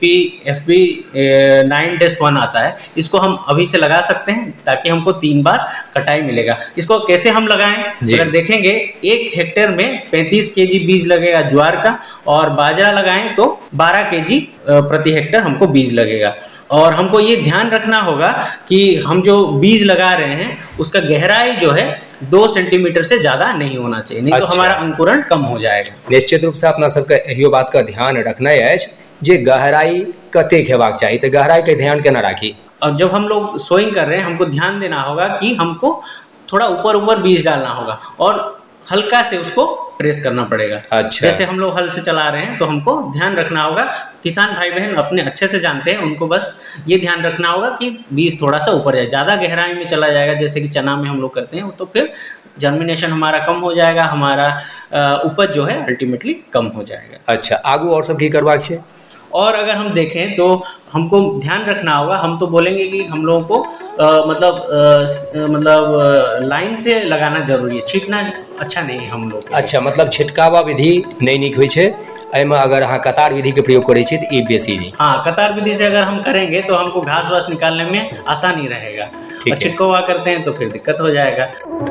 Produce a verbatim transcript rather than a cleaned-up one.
P F B nine dash one आता है, इसको हम अभी से लगा सकते हैं ताकि हमको तीन बार कटाई मिलेगा। इसको कैसे हम लगाएं, अगर देखेंगे एक हेक्टेयर में पैंतीस केजी बीज लगेगा ज्वार का, और बाजरा लगाएं तो बारह केजी प्रति हेक्टेयर हमको बीज लगेगा। और हमको ये ध्यान रखना होगा कि हम जो बीज लगा रहे हैं उसका गहराई जो है दो सेंटीमीटर से ज्यादा नहीं होना चाहिए, नहीं अच्छा। तो हमारा अंकुरण कम हो जाएगा। निश्चित रूप से अपना सबके इहो बात का ध्यान रखना है जे गहराई कतेक हेबाक चाहिए, तो गहराई के ध्यान केना राखी। और जब हम लोग सोइंग कर रहे हैं हमको ध्यान देना होगा कि हमको थोड़ा ऊपर ऊपर बीज डालना होगा और हल्का से उसको प्रेस करना पड़ेगा। अच्छा। जैसे हम लोग हल से चला रहे हैं तो हमको ध्यान रखना होगा, किसान भाई बहन अपने अच्छे से जानते हैं, उनको बस ये ध्यान रखना होगा कि बीज थोड़ा सा ऊपर जाए। ज़्यादा गहराई में चला जाएगा जैसे कि चना में हम लोग करते हैं तो फिर जर्मिनेशन हमारा कम हो जाएगा, हमारा उपज जो है अल्टीमेटली कम हो जाएगा। अच्छा, आगू और सब की करवाक छे। और अगर हम देखें तो हमको ध्यान रखना होगा, हम तो बोलेंगे कि हम लोगों को आ, मतलब आ, मतलब लाइन से लगाना जरूरी है, छींटना अच्छा नहीं है हम लोग। अच्छा, मतलब छिटकावा विधि नहीं नीक होइ छे, एहिमे अगर अहाँ कतार विधि के प्रयोग करै छी तो ई बेसी नहीं। हाँ, कतार विधि से अगर हम करेंगे तो हमको घास वास निकालने में आसानी रहेगा, और छिटकावा करते हैं तो फिर दिक्कत हो जाएगा।